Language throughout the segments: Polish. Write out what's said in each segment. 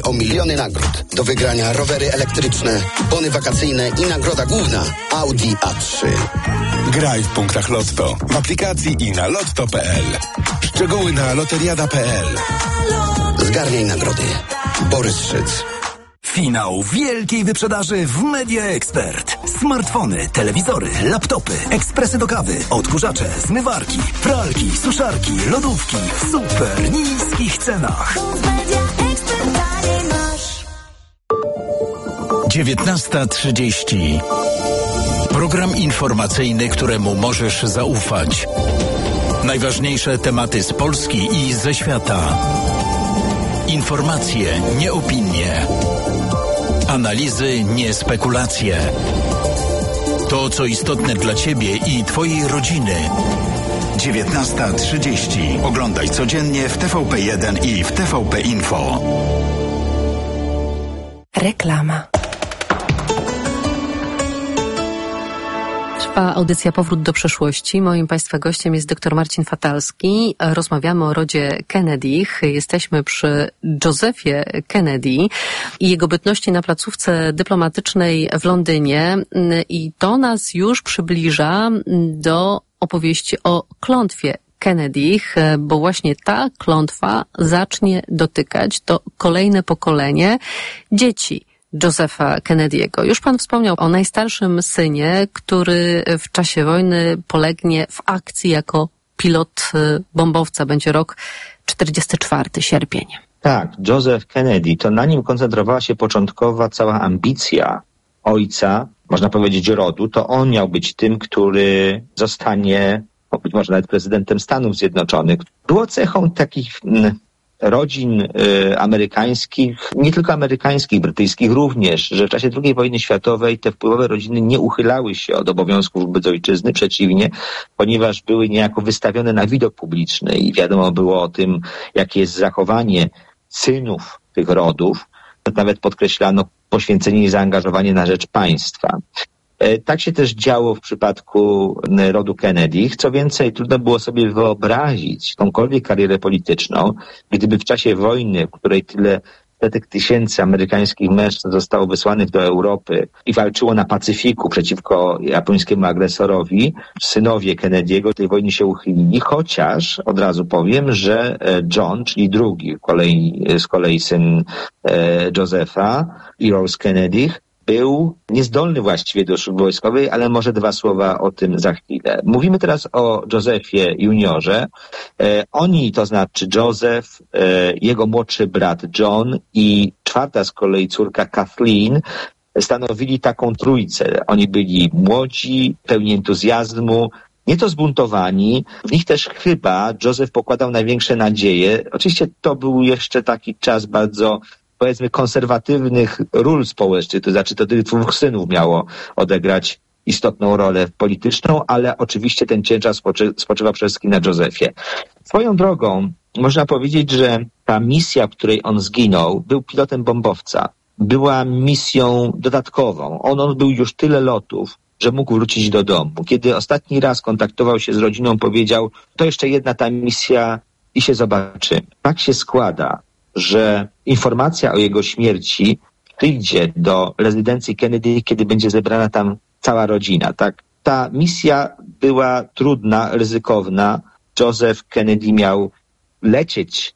o miliony nagród. Do wygrania rowery elektryczne, bony wakacyjne i nagroda główna Audi A3. Graj w punktach Lotto, w aplikacji i na lotto.pl. Szczegóły na loteriada.pl. Zgarniaj nagrody. Borys Szyc. Finał wielkiej wyprzedaży w Media Expert. Smartfony, telewizory, laptopy, ekspresy do kawy, odkurzacze, zmywarki, pralki, suszarki, lodówki w super niskich cenach. 19:30. Program informacyjny, któremu możesz zaufać. Najważniejsze tematy z Polski i ze świata. Informacje, nie opinie. Analizy, nie spekulacje. To, co istotne dla Ciebie i Twojej rodziny. 19:30. Oglądaj codziennie w TVP1 i w TVP Info. Reklama. Trwa audycja Powrót do przeszłości. Moim Państwa gościem jest dr Marcin Fatalski. Rozmawiamy o rodzie Kennedych. Jesteśmy przy Josephie Kennedy i jego bytności na placówce dyplomatycznej w Londynie. I to nas już przybliża do opowieści o klątwie Kennedych, bo właśnie ta klątwa zacznie dotykać to kolejne pokolenie dzieci Josepha Kennedy'ego. Już pan wspomniał o najstarszym synie, który w czasie wojny polegnie w akcji jako pilot bombowca. Będzie rok 44, sierpień. Tak, Joseph Kennedy, to na nim koncentrowała się początkowa cała ambicja ojca, można powiedzieć rodu. To on miał być tym, który zostanie, być może nawet prezydentem Stanów Zjednoczonych. Było cechą takich rodzin amerykańskich, nie tylko amerykańskich, brytyjskich również, że w czasie II wojny światowej te wpływowe rodziny nie uchylały się od obowiązków wobec ojczyzny, przeciwnie, ponieważ były niejako wystawione na widok publiczny i wiadomo było o tym, jakie jest zachowanie synów tych rodów. Nawet podkreślano poświęcenie i zaangażowanie na rzecz państwa. Tak się też działo w przypadku rodu Kennedy. Co więcej, trudno było sobie wyobrazić jakąkolwiek karierę polityczną, gdyby w czasie wojny, w której tyle setek tysięcy amerykańskich mężczyzn zostało wysłanych do Europy i walczyło na Pacyfiku przeciwko japońskiemu agresorowi, synowie Kennedy'ego tej wojny się uchylili, chociaż od razu powiem, że John, czyli drugi z kolei syn Josepha, Earl Kennedy, był niezdolny właściwie do służby wojskowej, ale może dwa słowa o tym za chwilę. Mówimy teraz o Josephie juniorze. Oni, to znaczy Joseph, jego młodszy brat John i czwarta z kolei córka Kathleen, stanowili taką trójcę. Oni byli młodzi, pełni entuzjazmu, nieco zbuntowani. W nich też chyba Joseph pokładał największe nadzieje. Oczywiście to był jeszcze taki czas bardzo, powiedzmy, konserwatywnych ról społecznych, to znaczy to tych dwóch synów miało odegrać istotną rolę polityczną, ale oczywiście ten ciężar spoczywa przede wszystkim na Josephie. Swoją drogą można powiedzieć, że ta misja, w której on zginął, był pilotem bombowca. Była misją dodatkową. On był już tyle lotów, że mógł wrócić do domu. Kiedy ostatni raz kontaktował się z rodziną, powiedział, to jeszcze jedna ta misja i się zobaczymy. Tak się składa, że informacja o jego śmierci przyjdzie do rezydencji Kennedy, kiedy będzie zebrana tam cała rodzina. Tak? Ta misja była trudna, ryzykowna. Joseph Kennedy miał lecieć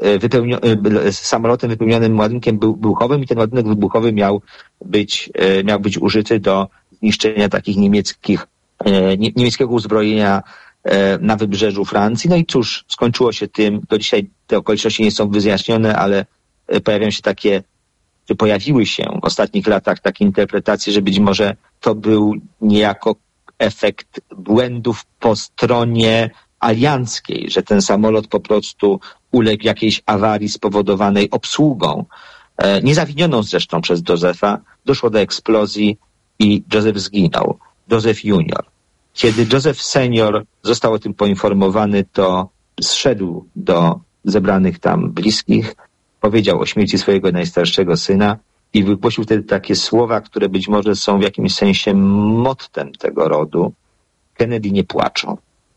samolotem wypełnionym ładunkiem wybuchowym i ten ładunek wybuchowy miał być użyty do zniszczenia takich niemieckiego uzbrojenia na wybrzeżu Francji. No i cóż, skończyło się tym, do dzisiaj te okoliczności nie są wyjaśnione, ale pojawiły się w ostatnich latach takie interpretacje, że być może to był niejako efekt błędów po stronie alianckiej, że ten samolot po prostu uległ jakiejś awarii spowodowanej obsługą, niezawinioną zresztą przez Josepha. Doszło do eksplozji i Joseph zginął. Joseph junior. Kiedy Joseph senior został o tym poinformowany, to zszedł do zebranych tam bliskich, powiedział o śmierci swojego najstarszego syna i wygłosił wtedy takie słowa, które być może są w jakimś sensie mottem tego rodu. Kennedy nie płaczą.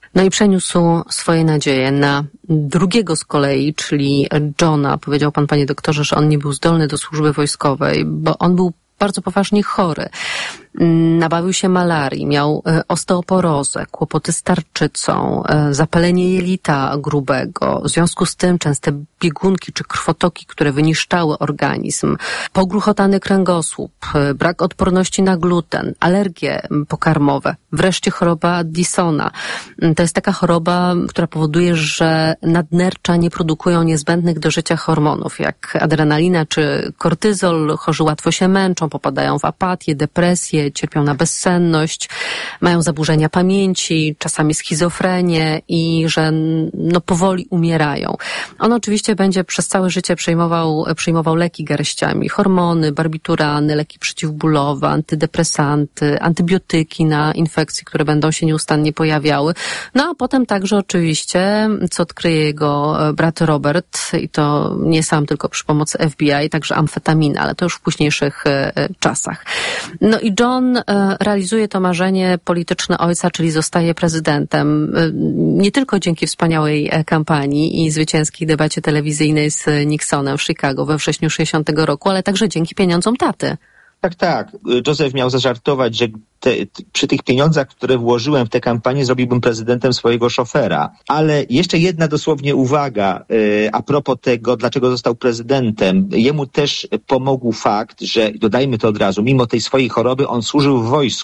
No i przeniósł swoje nadzieje na drugiego z kolei, czyli Johna. Powiedział pan, panie doktorze, że on nie był zdolny do służby wojskowej, bo on był bardzo poważnie chory. Nabawił się malarii, miał osteoporozę, kłopoty z tarczycą, zapalenie jelita grubego. W związku z tym częste biegunki czy krwotoki, które wyniszczały organizm, pogruchotany kręgosłup, brak odporności na gluten, alergie pokarmowe, wreszcie choroba Addisona. To jest taka choroba, która powoduje, że nadnercza nie produkują niezbędnych do życia hormonów, jak adrenalina czy kortyzol. Chorzy łatwo się męczą, popadają w apatię, depresję, cierpią na bezsenność, mają zaburzenia pamięci, czasami schizofrenię i że powoli umierają. On oczywiście będzie przez całe życie przyjmował leki garściami, hormony, barbiturany, leki przeciwbólowe, antydepresanty, antybiotyki na infekcje, które będą się nieustannie pojawiały. No a potem także oczywiście, co odkryje jego brat Robert, i to nie sam, tylko przy pomocy FBI, także amfetamina, ale to już w późniejszych czasach. No i John realizuje to marzenie polityczne ojca, czyli zostaje prezydentem. Nie tylko dzięki wspaniałej kampanii i zwycięskiej debacie telewizyjnej z Nixonem w Chicago we wrześniu 60 roku, ale także dzięki pieniądzom taty. Tak. Joseph miał zażartować, że przy tych pieniądzach, które włożyłem w tę kampanię, zrobiłbym prezydentem swojego szofera. Ale jeszcze jedna dosłownie uwaga a propos tego, dlaczego został prezydentem. Jemu też pomógł fakt, że, dodajmy to od razu, mimo tej swojej choroby on służył w wojsku.